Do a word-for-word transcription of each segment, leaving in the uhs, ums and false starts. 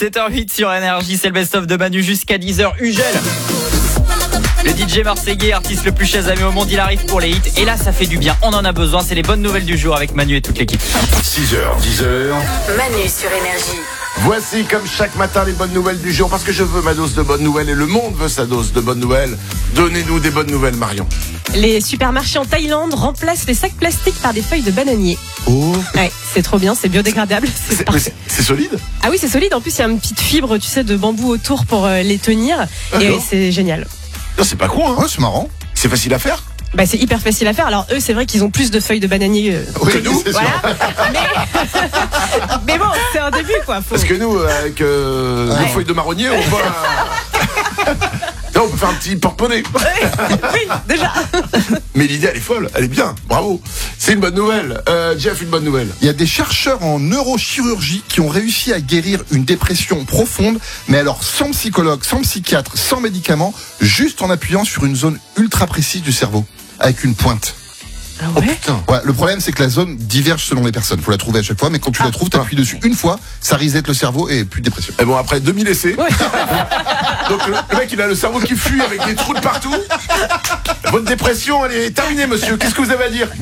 sept heures huit sur Énergie, c'est le best-of de Manu jusqu'à dix heures. Ugel, le D J marseillais, artiste le plus chasamé au monde, il arrive pour les hits. Et là, ça fait du bien, on en a besoin. C'est les bonnes nouvelles du jour avec Manu et toute l'équipe. six heures, dix heures. Manu sur Énergie. Voici comme chaque matin les bonnes nouvelles du jour, parce que je veux ma dose de bonnes nouvelles et le monde veut sa dose de bonnes nouvelles. Donnez-nous des bonnes nouvelles, Marion. Les supermarchés en Thaïlande remplacent les sacs plastiques par des feuilles de bananier. Oh. Ouais, c'est trop bien, c'est biodégradable. C'est C'est, parfait. c'est, c'est solide. Ah oui, c'est solide. En plus, il y a une petite fibre, tu sais, de bambou autour pour euh, les tenir. D'accord. Et c'est génial. Non, c'est pas con, hein. Ouais, c'est marrant. C'est facile à faire. Bah, c'est hyper facile à faire. Alors eux, c'est vrai qu'ils ont plus de feuilles de bananier euh, Oui, que nous. c'est sûr. Voilà. Mais... Mais bon, c'est un début, quoi. Faut... Parce que nous, avec euh, nos Ouais. feuilles de marronnier, on va. Là, on peut faire un petit porte-monnaie. Oui, déjà. Mais l'idée, elle est folle, elle est bien. Bravo. C'est une bonne nouvelle. Euh, Jeff, une bonne nouvelle. Il y a des chercheurs en neurochirurgie qui ont réussi à guérir une dépression profonde, mais alors sans psychologue, sans psychiatre, sans médicaments, juste en appuyant sur une zone ultra précise du cerveau, avec une pointe. Ah Oh ouais. putain. Ouais, le problème, c'est que la zone diverge selon les personnes. Faut la trouver à chaque fois, mais quand tu la trouves, t'appuies dessus une fois, ça reset le cerveau et plus de dépression. Et bon, après deux mille essais. Ouais. Donc le, le mec, il a le cerveau qui fuit avec des trous de partout. Votre dépression, elle est terminée, monsieur. Qu'est-ce que vous avez à dire?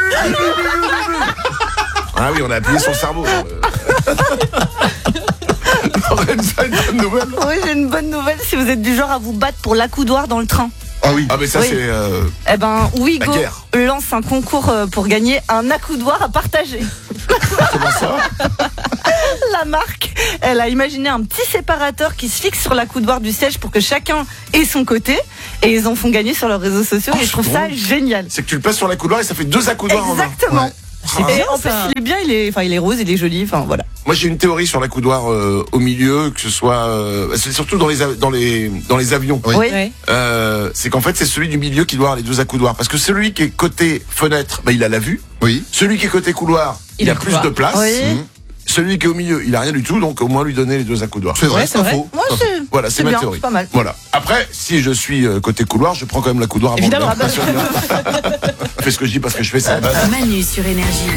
Ah oui, on a appuyé sur le cerveau. Euh... Lorenza, une bonne nouvelle. Oui, j'ai une bonne nouvelle si vous êtes du genre à vous battre pour l'accoudoir dans le train. Ah oui. Ah mais ça Oui. c'est... Euh... Eh ben, Ouigo La guerre. lance un concours euh, pour gagner un accoudoir à partager. Comment ça? La marque, elle a imaginé un petit séparateur qui se fixe sur l'accoudoir du siège pour que chacun ait son côté. Et ils en font gagner sur leurs réseaux sociaux. Oh, et je c'est trouve ça drôle. génial. C'est que tu le passes sur la couloir et ça fait deux accoudoirs en un. Exactement. Ouais. C'est Et bien, en plus, ça. il est bien, il est, enfin, il est rose, il est joli, enfin voilà. Moi j'ai une théorie sur l'accoudoir euh, au milieu, que ce soit... Euh, c'est surtout dans les, a- dans les, dans les avions. Oui. Ouais. Euh, c'est qu'en fait c'est celui du milieu qui doit avoir les deux accoudoirs. Parce que celui qui est côté fenêtre, bah, il a la vue. Oui. Celui qui est côté couloir, il, Il a a plus couloir. de place. Oui. Mmh. Celui qui est au milieu, il a rien du tout, donc au moins lui donner les deux accoudoirs. C'est vrai, Ouais, c'est c'est pas vrai. faux. Moi, c'est, Voilà, c'est, c'est ma bien, théorie. c'est pas mal. Voilà. Après, si je suis euh, côté couloir, je prends quand même l'accoudoir avant Évidemment. de me faire. Je fais ce que je dis parce que je fais ça. Manu sur Énergie.